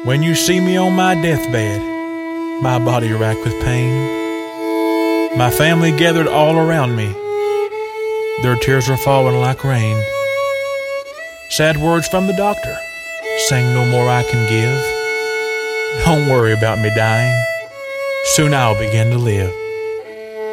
When you see me on my deathbed, my body racked with pain, my family gathered all around me. Their tears were falling like rain. Sad words from the doctor, saying no more I can give. Don't worry about me dying. Soon I'll begin to live.